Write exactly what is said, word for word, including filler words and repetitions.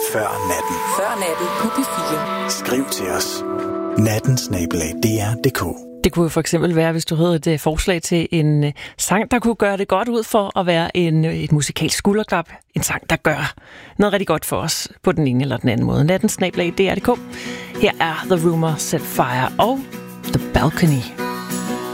Før natten. Før natten på P fire. Skriv til os. natten snabel-a d r punktum d k. Det kunne jo for eksempel være, hvis du havde et uh, forslag til en uh, sang, der kunne gøre det godt ud for at være en, uh, et musikalsk skulderklap. En sang, der gør noget rigtig godt for os på den ene eller den anden måde. natten snabel-a d r punktum d k. Her er The Rumor Set Fire og The Balcony.